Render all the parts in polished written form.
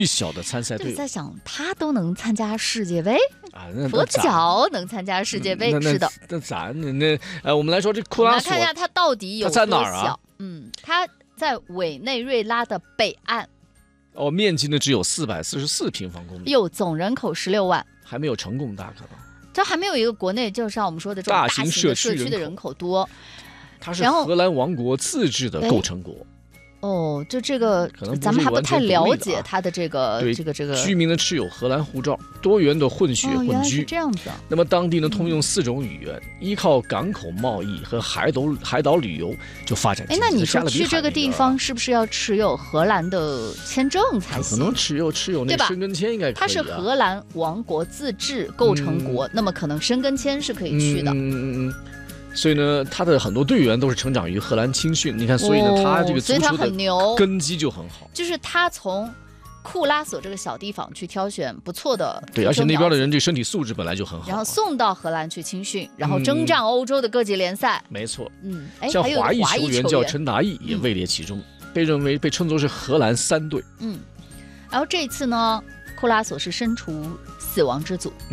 小的参赛队伍。 在想，他都能参加世界杯啊， 佛脚能参加世界杯，是的。 那咱我们来说这库拉索， 来看一下他到底有多小。在哪儿啊？ 他在委内瑞拉的北岸。 哦，面积呢只有444平方公里。 总人口16万， 还没有成功大可吧？ 这还没有一个国内，就像我们说的这种大型的社区的人口多。 它是荷兰王国自治的构成国。 哦，就这个，咱们还不太了解它的这个居民呢持有荷兰护照，多元的混血混居。 原来是这样子。 那么当地呢通用4种语言，依靠港口贸易和海岛旅游就发展。 那你说去这个地方是不是要持有荷兰的签证才行？ 可能持有那个申根签应该可以。 它是荷兰王国自治构成国，那么可能申根签是可以去的。 所以呢，他的很多队员都是成长于荷兰青训，你看，所以呢，他这个足球的根基就很好。 就是他从库拉索这个小地方去挑选不错的， 对，而且那边的人这身体素质本来就很好， 然后送到荷兰去青训，然后征战欧洲的各级联赛。 没错，像华裔球员叫陈达义也位列其中，被称作是荷兰3队。 然后这次呢，库拉索是身处死亡之组，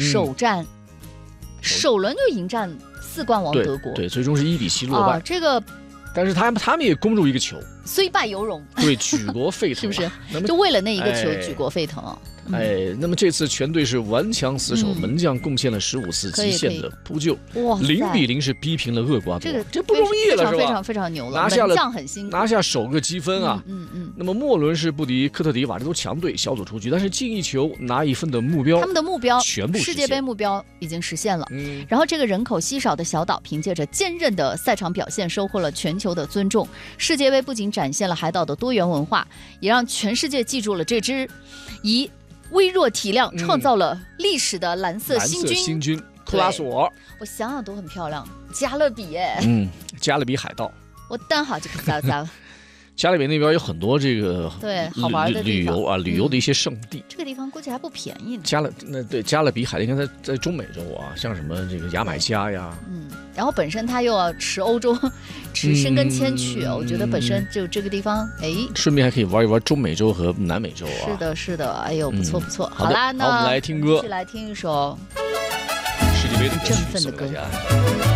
首轮就迎战4冠王德国， 对，最终是1-7落败。 这个， 但是他们也攻入一个球， 虽败犹荣， 对，举国沸腾， 是不是？就为了那一个球举国沸腾。 那么这次全队是顽强死守，门将贡献了15次极限的扑救，0-0是逼平了厄瓜多，这不容易了，是吧？ 非常非常牛了， 门将很辛苦， 拿下首个积分啊。那么末轮是不敌科特迪瓦，这都强队，小组出局，但是进1球拿1分的目标， 他们的目标全部世界杯目标已经实现了。然后这个人口稀少的小岛，凭借着坚韧的赛场表现，收获了全球的尊重。世界杯不仅展现了海岛的多元文化，也让全世界记住了这支以微弱体量创造了历史的蓝色新军库拉索。 我想想都很漂亮，加勒比加勒比海盗。 我等好这个咋了。 加勒比那边有很多这个好玩的旅游的一些圣地。 这个地方估计还不便宜呢。 加勒比海，你看在中美洲啊，像什么这个牙买加呀， 然后本身他又要持欧洲持申根签去，我觉得本身就这个地方， 顺便还可以玩一玩中美洲和南美洲啊。 是的，哎呦，不错不错。 好啦，那我们来听歌， 继续来听一首世界杯的振奋的歌。